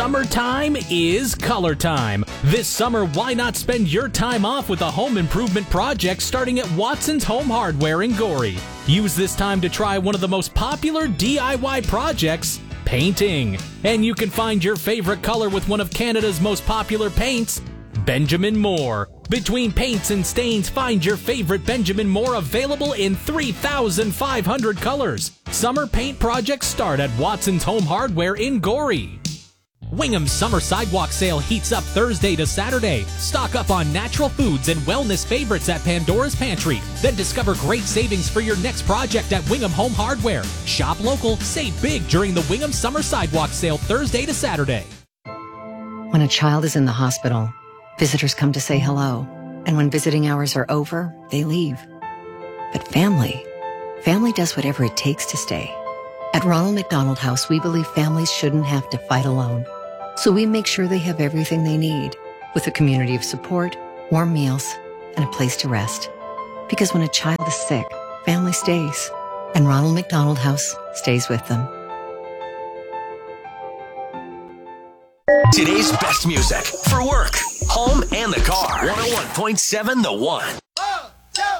Summertime is color time. This summer, why not spend your time off with a home improvement project starting at Watson's Home Hardware in Gorey? Use this time to try one of the most popular DIY projects, painting. And you can find your favorite color with one of Canada's most popular paints, Benjamin Moore. Between paints and stains, find your favorite Benjamin Moore available in 3,500 colors. Summer paint projects start at Watson's Home Hardware in Gorey. Wingham's Summer Sidewalk Sale heats up Thursday to Saturday. Stock up on natural foods and wellness favorites at Pandora's Pantry. Then discover great savings for your next project at Wingham Home Hardware. Shop local, save big during the Wingham Summer Sidewalk Sale Thursday to Saturday. When a child is in the hospital, visitors come to say hello. And when visiting hours are over, they leave. But family does whatever it takes to stay. At Ronald McDonald House, we believe families shouldn't have to fight alone. So we make sure they have everything they need, with a community of support, warm meals, and a place to rest. Because when a child is sick, family stays, and Ronald McDonald House stays with them. Today's best music for work, home, and the car. 101.7 The One.